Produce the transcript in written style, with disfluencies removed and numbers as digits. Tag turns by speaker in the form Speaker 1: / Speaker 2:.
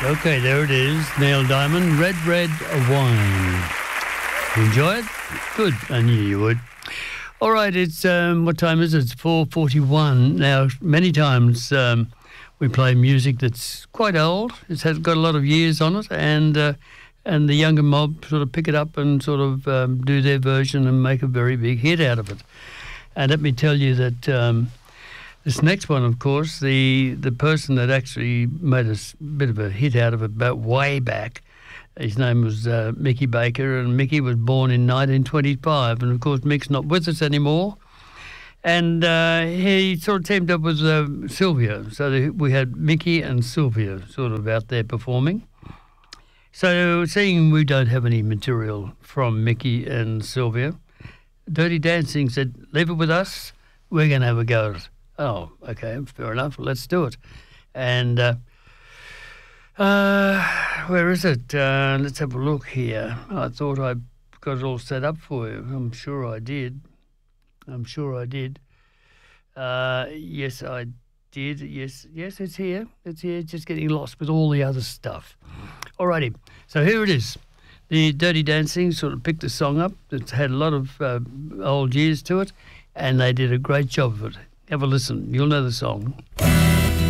Speaker 1: Okay, there it is. Neil Diamond, Red Wine. You enjoy it? Good. I knew you would. All right, it's what time is it? It's 4:41. Now, many times we play music that's quite old. It's got a lot of years on it, and the younger mob sort of pick it up and sort of do their version and make a very big hit out of it. And let me tell you that this next one, of course, the person that actually made a bit of a hit out of it about way back, his name was Mickey Baker, and Mickey was born in 1925. And, of course, Mick's not with us anymore. And he sort of teamed up with Sylvia. So we had Mickey and Sylvia sort of out there performing. So seeing we don't have any material from Mickey and Sylvia, Dirty Dancing said, leave it with us. We're going to have a go at it. Oh, okay, fair enough. Let's do it. And where is it? Let's have a look here. I thought I got it all set up for you. I'm sure I did. Yes, I did. Yes, it's here. It's here. Just getting lost with all the other stuff. Alrighty. So here it is. The Dirty Dancing sort of picked the song up. It's had a lot of old years to it, and they did a great job of it. Have a listen. You'll know the song.